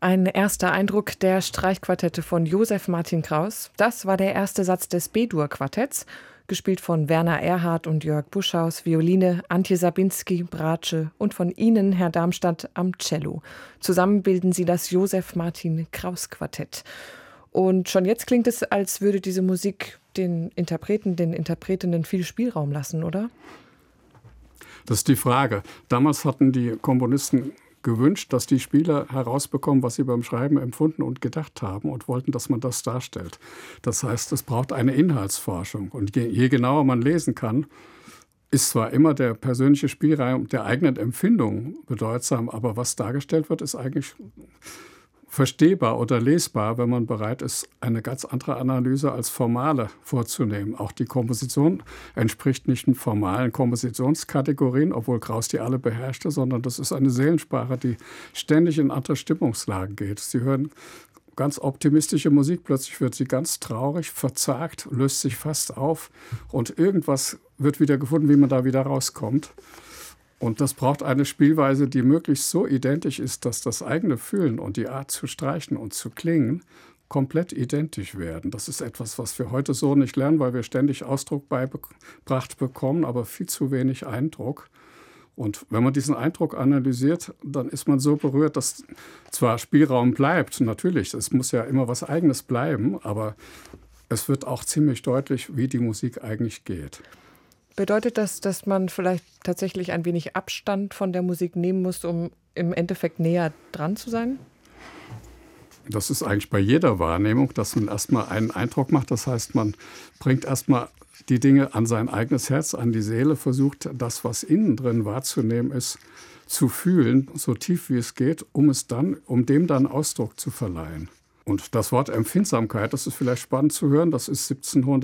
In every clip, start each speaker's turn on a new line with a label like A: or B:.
A: Ein erster Eindruck der Streichquartette von Josef Martin Kraus. Das war der erste Satz des B-Dur-Quartetts, gespielt von Werner Erhardt und Jörg Buschhaus, Violine, Antje Sabinski, Bratsche und von Ihnen, Herr Darmstadt, am Cello. Zusammen bilden sie das Josef Martin Kraus Quartett. Und schon jetzt klingt es, als würde diese Musik den Interpreten, den Interpretinnen viel Spielraum lassen, oder?
B: Das ist die Frage. Damals hatten die Komponisten gewünscht, dass die Spieler herausbekommen, was sie beim Schreiben empfunden und gedacht haben und wollten, dass man das darstellt. Das heißt, es braucht eine Inhaltsforschung. Und je genauer man lesen kann, ist zwar immer der persönliche Spielraum der eigenen Empfindung bedeutsam, aber was dargestellt wird, ist eigentlich verstehbar oder lesbar, wenn man bereit ist, eine ganz andere Analyse als formale vorzunehmen. Auch die Komposition entspricht nicht den formalen Kompositionskategorien, obwohl Kraus die alle beherrschte, sondern das ist eine Seelensprache, die ständig in andere Stimmungslagen geht. Sie hören ganz optimistische Musik, plötzlich wird sie ganz traurig, verzagt, löst sich fast auf und irgendwas wird wieder gefunden, wie man da wieder rauskommt. Und das braucht eine Spielweise, die möglichst so identisch ist, dass das eigene Fühlen und die Art zu streichen und zu klingen komplett identisch werden. Das ist etwas, was wir heute so nicht lernen, weil wir ständig Ausdruck beigebracht bekommen, aber viel zu wenig Eindruck. Und wenn man diesen Eindruck analysiert, dann ist man so berührt, dass zwar Spielraum bleibt, natürlich, es muss ja immer was Eigenes bleiben, aber es wird auch ziemlich deutlich, wie die Musik eigentlich geht.
A: Bedeutet das, dass man vielleicht tatsächlich ein wenig Abstand von der Musik nehmen muss, um im Endeffekt näher dran zu sein?
B: Das ist eigentlich bei jeder Wahrnehmung, dass man erstmal einen Eindruck macht. Das heißt, man bringt erstmal die Dinge an sein eigenes Herz, an die Seele, versucht das, was innen drin wahrzunehmen ist, zu fühlen, so tief wie es geht, um dem dann Ausdruck zu verleihen. Und das Wort Empfindsamkeit, das ist vielleicht spannend zu hören, das ist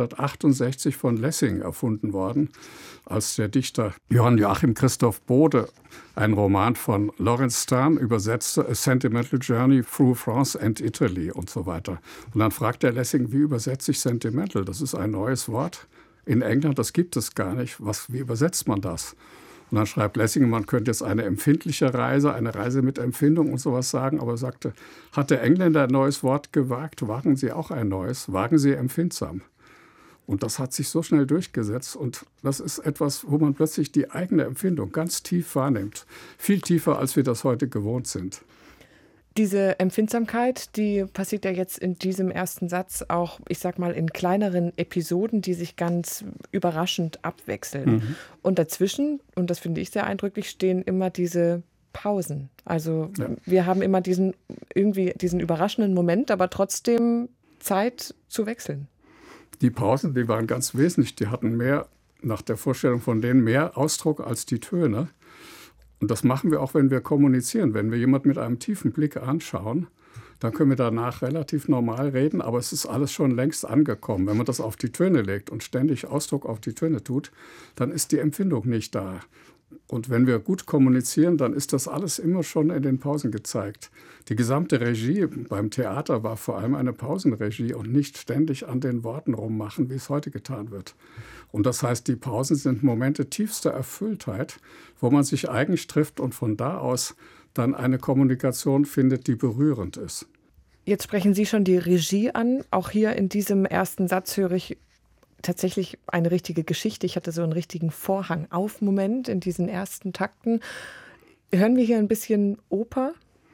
B: 1768 von Lessing erfunden worden, als der Dichter Johann Joachim Christoph Bode einen Roman von Lawrence Stern übersetzte, A Sentimental Journey Through France and Italy und so weiter. Und dann fragt der Lessing, wie übersetze ich Sentimental? Das ist ein neues Wort in England, das gibt es gar nicht. Wie übersetzt man das? Und dann schreibt Lessing, man könnte jetzt eine empfindliche Reise, eine Reise mit Empfindung und sowas sagen, aber er sagte, hat der Engländer ein neues Wort gewagt, wagen Sie auch ein neues, wagen Sie empfindsam. Und das hat sich so schnell durchgesetzt und das ist etwas, wo man plötzlich die eigene Empfindung ganz tief wahrnimmt, viel tiefer, als wir das heute gewohnt sind.
A: Diese Empfindsamkeit, die passiert ja jetzt in diesem ersten Satz auch, ich sag mal, in kleineren Episoden, die sich ganz überraschend abwechseln. Mhm. Und dazwischen, und das finde ich sehr eindrücklich, stehen immer diese Pausen. Also wir haben immer diesen überraschenden Moment, aber trotzdem Zeit zu wechseln.
B: Die Pausen, die waren ganz wesentlich. Die hatten nach der Vorstellung von denen, mehr Ausdruck als die Töne. Und das machen wir auch, wenn wir kommunizieren. Wenn wir jemanden mit einem tiefen Blick anschauen, dann können wir danach relativ normal reden, aber es ist alles schon längst angekommen. Wenn man das auf die Töne legt und ständig Ausdruck auf die Töne tut, dann ist die Empfindung nicht da. Und wenn wir gut kommunizieren, dann ist das alles immer schon in den Pausen gezeigt. Die gesamte Regie beim Theater war vor allem eine Pausenregie und nicht ständig an den Worten rummachen, wie es heute getan wird. Und das heißt, die Pausen sind Momente tiefster Erfülltheit, wo man sich eigentlich trifft und von da aus dann eine Kommunikation findet, die berührend ist.
A: Jetzt sprechen Sie schon die Regie an. Auch hier in diesem ersten Satz höre ich tatsächlich eine richtige Geschichte. Ich hatte so einen richtigen Vorhang-auf-Moment in diesen ersten Takten. Hören wir hier ein bisschen Oper?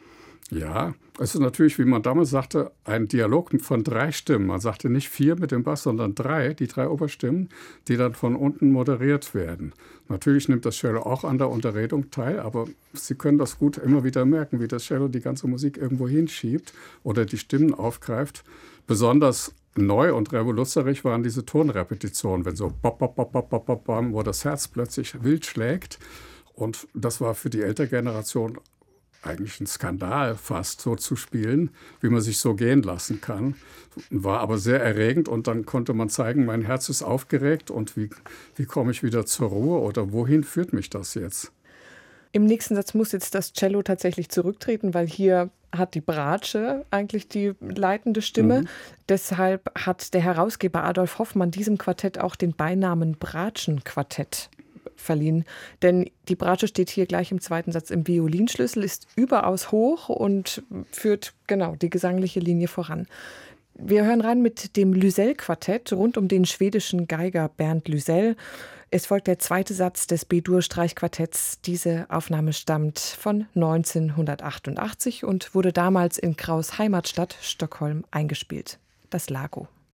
B: Ja, es ist natürlich, wie man damals sagte, ein Dialog von 3 Stimmen. Man sagte nicht 4 mit dem Bass, sondern 3, die 3 Oberstimmen, die dann von unten moderiert werden. Natürlich nimmt das Cello auch an der Unterredung teil, aber Sie können das gut immer wieder merken, wie das Cello die ganze Musik irgendwo hinschiebt oder die Stimmen aufgreift. Besonders neu und revolutionär waren diese Tonrepetitionen, wenn so bop, bop, bop, bop, bop, bop, wo das Herz plötzlich wild schlägt. Und das war für die ältere Generation eigentlich ein Skandal fast, so zu spielen, wie man sich so gehen lassen kann. War aber sehr erregend und dann konnte man zeigen, mein Herz ist aufgeregt und wie komme ich wieder zur Ruhe oder wohin führt mich das jetzt?
A: Im nächsten Satz muss jetzt das Cello tatsächlich zurücktreten, weil hier hat die Bratsche eigentlich die leitende Stimme. Mhm. Deshalb hat der Herausgeber Adolf Hoffmann diesem Quartett auch den Beinamen Bratschenquartett verliehen. Denn die Bratsche steht hier gleich im zweiten Satz im Violinschlüssel, ist überaus hoch und führt genau die gesangliche Linie voran. Wir hören rein mit dem Lysell-Quartett rund um den schwedischen Geiger Bernd Lysell. Es folgt der zweite Satz des B-Dur-Streichquartetts. Diese Aufnahme stammt von 1988 und wurde damals in Kraus' Heimatstadt Stockholm eingespielt. Das Lago.